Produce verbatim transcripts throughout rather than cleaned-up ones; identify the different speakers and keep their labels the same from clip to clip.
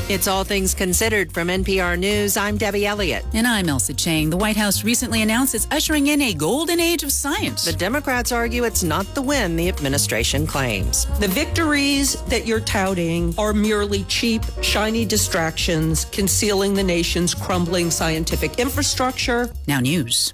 Speaker 1: It's All Things Considered from N P R News. I'm Debbie Elliott.
Speaker 2: And I'm Elsa Chang. The White House recently announced it's ushering in a golden age of science.
Speaker 1: The Democrats argue it's not the win the administration claims.
Speaker 3: The victories that you're touting are merely cheap, shiny distractions, concealing the nation's crumbling scientific infrastructure.
Speaker 2: Now news.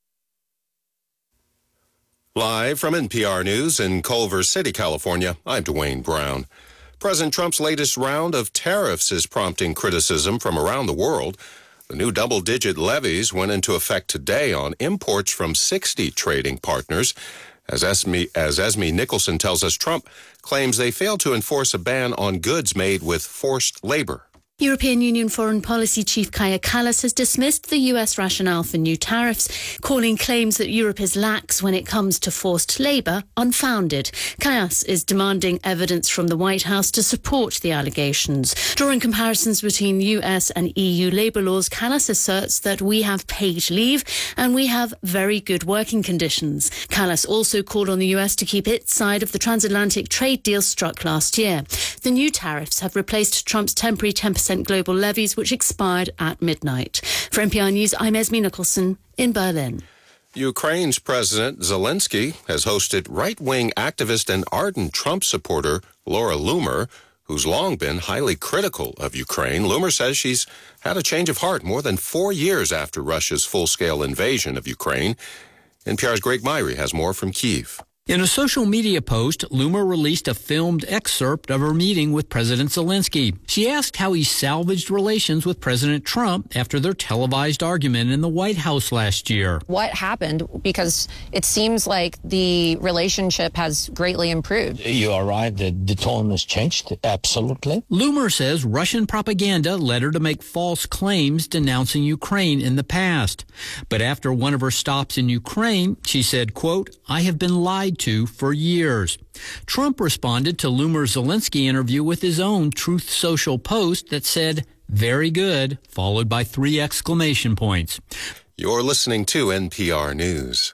Speaker 4: Live from N P R News in Culver City, California, I'm Dwayne Brown. President Trump's latest round of tariffs is prompting criticism from around the world. The new double-digit levies went into effect today on imports from sixty trading partners. As Esme, as Esme Nicholson tells us, Trump claims they failed to enforce a ban on goods made with forced labor.
Speaker 5: European Union Foreign Policy Chief Kaja Kallas has dismissed the U S rationale for new tariffs, calling claims that Europe is lax when it comes to forced labour unfounded. Kallas is demanding evidence from the White House to support the allegations. Drawing comparisons between U S and E U labour laws, Kallas asserts that we have paid leave and we have very good working conditions. Kallas also called on the U S to keep its side of the transatlantic trade deal struck last year. The new tariffs have replaced Trump's temporary ten percent global levies, which expired at midnight. For N P R News, I'm Esme Nicholson in Berlin.
Speaker 4: Ukraine's President Zelensky has hosted right-wing activist and ardent Trump supporter Laura Loomer, who's long been highly critical of Ukraine. Loomer says she's had a change of heart more than four years after Russia's full-scale invasion of Ukraine. N P R's Greg Myrie has more from Kyiv.
Speaker 6: In a social media post, Loomer released a filmed excerpt of her meeting with President Zelensky. She asked how he salvaged relations with President Trump after their televised argument in the White House last year.
Speaker 7: What happened? Because it seems like the relationship has greatly improved.
Speaker 8: You are right that the tone has changed, absolutely.
Speaker 6: Loomer says Russian propaganda led her to make false claims denouncing Ukraine in the past. But after one of her stops in Ukraine, she said, quote, "I have been lied to for years." Trump responded to Loomer's Zelensky interview with his own Truth Social post that said, "Very good," followed by three exclamation points.
Speaker 4: You're listening to N P R News.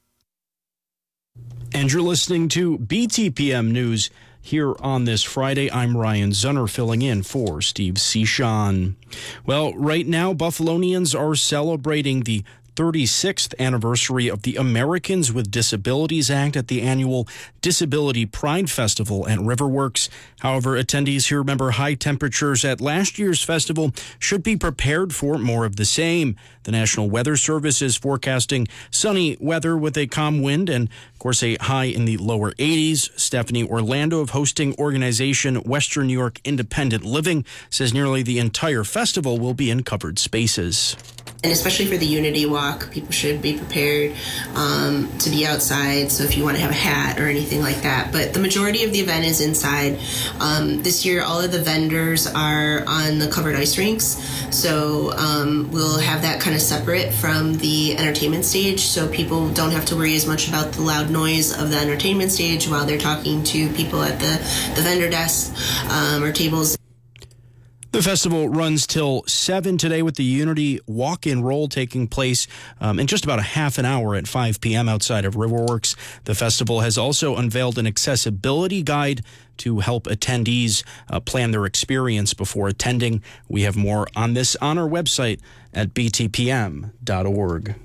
Speaker 9: And you're listening to B T P M News. Here on this Friday, I'm Ryan Zunner filling in for Steve Cichon. Well, right now, Buffalonians are celebrating the thirty-sixth anniversary of the Americans with Disabilities Act at the annual Disability Pride Festival at Riverworks. However, attendees who remember high temperatures at last year's festival should be prepared for more of the same. The National Weather Service is forecasting sunny weather with a calm wind and, of course, a high in the lower eighties. Stephanie Orlando of hosting organization Western New York Independent Living says nearly the entire festival will be in covered spaces.
Speaker 10: And especially for the Unity Walk, people should be prepared um, to be outside, so if you want to have a hat or anything like that. But the majority of the event is inside. Um, this year, all of the vendors are on the covered ice rinks, so um, we'll have that kind of separate from the entertainment stage, so people don't have to worry as much about the loud noise of the entertainment stage while they're talking to people at the, the vendor desk um, or tables.
Speaker 9: The festival runs till seven today with the Unity Walk and Roll taking place um, in just about a half an hour at five p.m. outside of Riverworks. The festival has also unveiled an accessibility guide to help attendees uh, plan their experience before attending. We have more on this on our website at b t p m dot org.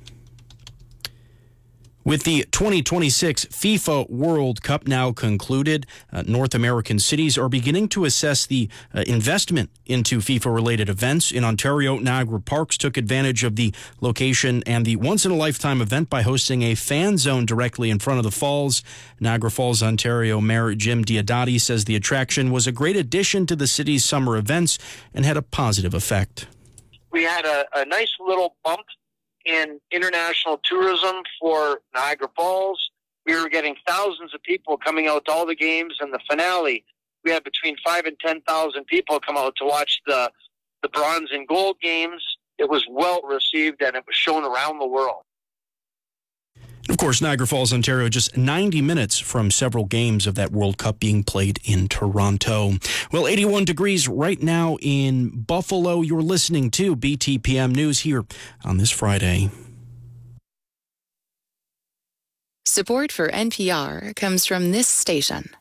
Speaker 9: With the twenty twenty-six FIFA World Cup now concluded, uh, North American cities are beginning to assess the uh, investment into FIFA-related events. In Ontario, Niagara Parks took advantage of the location and the once-in-a-lifetime event by hosting a fan zone directly in front of the falls. Niagara Falls, Ontario Mayor Jim Diodati says the attraction was a great addition to the city's summer events and had a positive effect.
Speaker 11: We had a, a nice little bump in international tourism for Niagara Falls. We were getting thousands of people coming out to all the games, and the finale, we had between five and ten thousand people come out to watch the the bronze and gold games. It was well received, and it was shown around the world.
Speaker 9: Of course, Niagara Falls, Ontario, just ninety minutes from several games of that World Cup being played in Toronto. Well, eighty-one degrees right now in Buffalo. You're listening to B T P M News here on this Friday.
Speaker 12: Support for N P R comes from this station